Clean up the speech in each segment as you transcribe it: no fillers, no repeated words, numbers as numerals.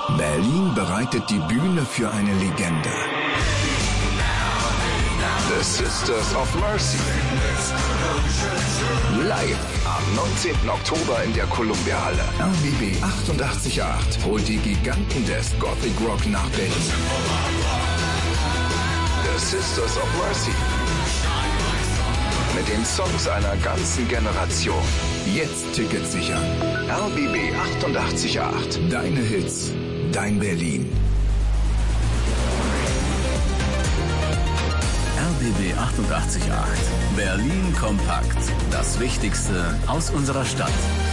Berlin bereitet die Bühne für eine Legende. The Sisters of Mercy. Live am 19. Oktober in der Columbia-Halle. RBB 88.8 holt die Giganten des Gothic Rock nach Berlin. The Sisters of Mercy. Mit den Songs einer ganzen Generation. Jetzt Tickets sichern. RBB 88.8. Deine Hits, dein Berlin. RBB 88.8. Berlin kompakt. Das Wichtigste aus unserer Stadt.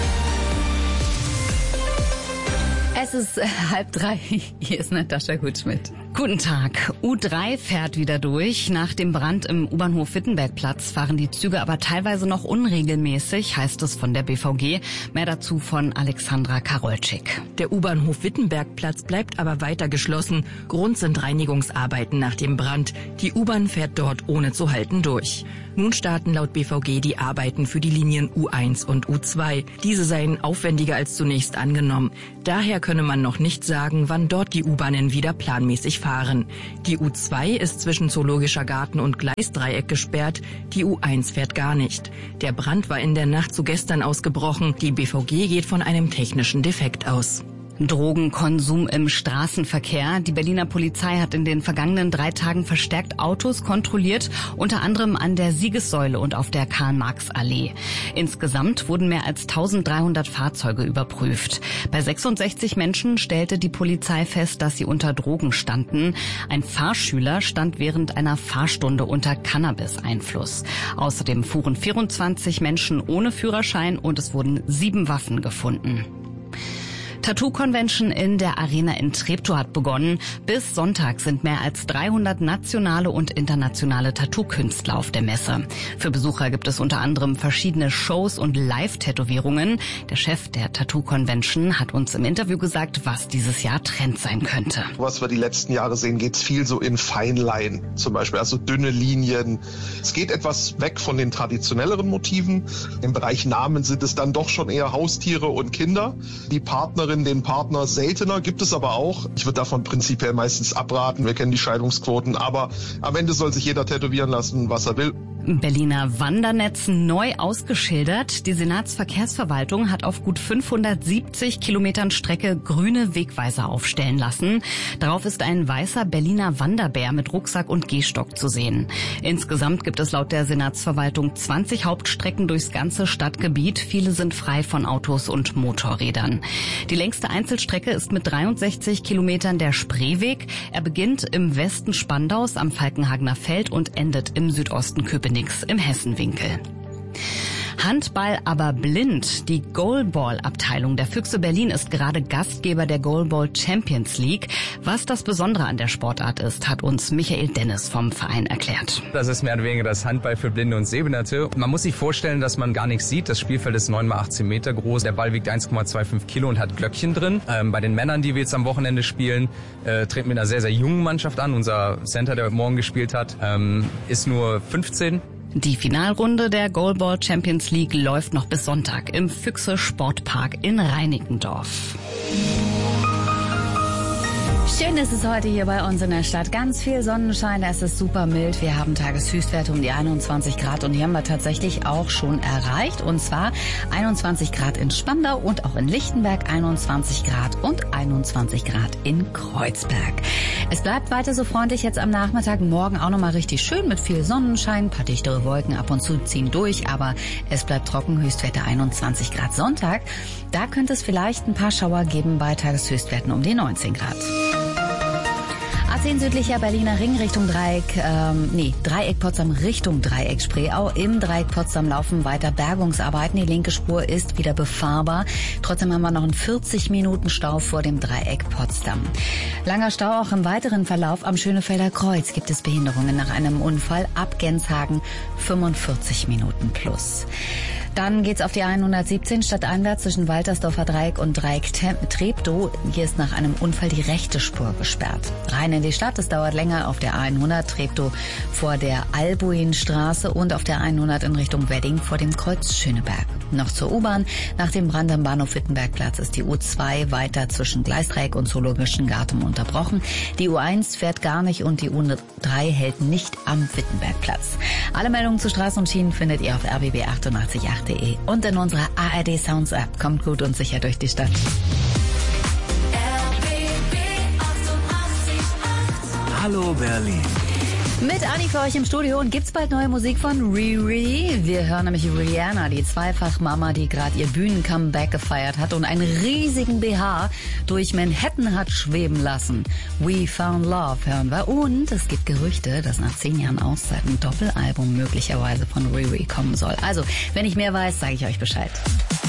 Es ist 2:30. Hier ist Natascha Gutschmidt. Guten Tag. U3 fährt wieder durch. Nach dem Brand im U-Bahnhof Wittenbergplatz fahren die Züge aber teilweise noch unregelmäßig, heißt es von der BVG. Mehr dazu von Alexandra Karolczyk. Der U-Bahnhof Wittenbergplatz bleibt aber weiter geschlossen. Grund sind Reinigungsarbeiten nach dem Brand. Die U-Bahn fährt dort ohne zu halten durch. Nun starten laut BVG die Arbeiten für die Linien U1 und U2. Diese seien aufwendiger als zunächst angenommen. Daher könne man noch nicht sagen, wann dort die U-Bahnen wieder planmäßig fahren. Die U2 ist zwischen Zoologischer Garten und Gleisdreieck gesperrt, die U1 fährt gar nicht. Der Brand war in der Nacht zu gestern ausgebrochen. Die BVG geht von einem technischen Defekt aus. Drogenkonsum im Straßenverkehr. Die Berliner Polizei hat in den vergangenen 3 Tagen verstärkt Autos kontrolliert, unter anderem an der Siegessäule und auf der Karl-Marx-Allee. Insgesamt wurden mehr als 1300 Fahrzeuge überprüft. Bei 66 Menschen stellte die Polizei fest, dass sie unter Drogen standen. Ein Fahrschüler stand während einer Fahrstunde unter Cannabis-Einfluss. Außerdem fuhren 24 Menschen ohne Führerschein und es wurden 7 Waffen gefunden. Tattoo-Convention in der Arena in Treptow hat begonnen. Bis Sonntag sind mehr als 300 nationale und internationale Tattoo-Künstler auf der Messe. Für Besucher gibt es unter anderem verschiedene Shows und Live-Tätowierungen. Der Chef der Tattoo-Convention hat uns im Interview gesagt, was dieses Jahr Trend sein könnte. Was wir die letzten Jahre sehen, geht es viel so in Feinline zum Beispiel, also dünne Linien. Es geht etwas weg von den traditionelleren Motiven. Im Bereich Namen sind es dann doch schon eher Haustiere und Kinder. Die Partnerin, den Partner seltener, gibt es aber auch. Ich würde davon prinzipiell meistens abraten. Wir kennen die Scheidungsquoten, aber am Ende soll sich jeder tätowieren lassen, was er will. Berliner Wandernetz neu ausgeschildert. Die Senatsverkehrsverwaltung hat auf gut 570 Kilometern Strecke grüne Wegweiser aufstellen lassen. Darauf ist ein weißer Berliner Wanderbär mit Rucksack und Gehstock zu sehen. Insgesamt gibt es laut der Senatsverwaltung 20 Hauptstrecken durchs ganze Stadtgebiet. Viele sind frei von Autos und Motorrädern. Die längste Einzelstrecke ist mit 63 Kilometern der Spreeweg. Er beginnt im Westen Spandaus am Falkenhagener Feld und endet im Südosten Köpenick im Hessenwinkel. Handball aber blind. Die Goalball-Abteilung der Füchse Berlin ist gerade Gastgeber der Goalball Champions League. Was das Besondere an der Sportart ist, hat uns Michael Dennis vom Verein erklärt. Das ist mehr oder weniger das Handball für Blinde und Sehbehinderte. Man muss sich vorstellen, dass man gar nichts sieht. Das Spielfeld ist 9 mal 18 Meter groß. Der Ball wiegt 1,25 Kilo und hat Glöckchen drin. Bei den Männern, die wir jetzt am Wochenende spielen, treten wir einer sehr, sehr jungen Mannschaft an. Unser Center, der heute Morgen gespielt hat, ist nur 15. Die Finalrunde der Goalball Champions League läuft noch bis Sonntag im Füchse Sportpark in Reinickendorf. Schön ist es heute hier bei uns in der Stadt. Ganz viel Sonnenschein, es ist super mild. Wir haben Tageshöchstwerte um die 21 Grad und die haben wir tatsächlich auch schon erreicht. Und zwar 21 Grad in Spandau und auch in Lichtenberg 21 Grad und 21 Grad in Kreuzberg. Es bleibt weiter so freundlich jetzt am Nachmittag. Morgen auch nochmal richtig schön mit viel Sonnenschein. Ein paar dichtere Wolken ab und zu ziehen durch, aber es bleibt trocken. Höchstwerte 21 Grad Sonntag. Da könnte es vielleicht ein paar Schauer geben bei Tageshöchstwerten um die 19 Grad. A10 südlicher Berliner Ring Richtung Dreieck Potsdam Richtung Dreieck Spreeau. Im Dreieck Potsdam laufen weiter Bergungsarbeiten. Die linke Spur ist wieder befahrbar. Trotzdem haben wir noch einen 40 Minuten Stau vor dem Dreieck Potsdam. Langer Stau auch im weiteren Verlauf am Schönefelder Kreuz. Gibt es Behinderungen nach einem Unfall ab Genshagen 45 Minuten plus. Dann geht's auf die 117 stadteinwärts zwischen Waltersdorfer Dreieck und Dreieck Treptow. Hier ist nach einem Unfall die rechte Spur gesperrt. Rein in die Stadt, es dauert länger auf der 100 Treptow vor der Albuinstraße und auf der 100 in Richtung Wedding vor dem Kreuz Schöneberg. Noch zur U-Bahn. Nach dem Brand am Bahnhof Wittenbergplatz ist die U2 weiter zwischen Gleisdreieck und Zoologischen Garten unterbrochen. Die U1 fährt gar nicht und die U3 hält nicht am Wittenbergplatz. Alle Meldungen zu Straßen und Schienen findet ihr auf rbb888.de und in unserer ARD Sounds App. Kommt gut und sicher durch die Stadt. Hallo Berlin. Mit Anni für euch im Studio und gibt's bald neue Musik von Riri. Wir hören nämlich Rihanna, die Zweifach-Mama, die gerade ihr Bühnen-Comeback gefeiert hat und einen riesigen BH durch Manhattan hat schweben lassen. We Found Love hören wir und es gibt Gerüchte, dass nach 10 Jahren Auszeit ein Doppelalbum möglicherweise von Riri kommen soll. Also, wenn ich mehr weiß, sage ich euch Bescheid.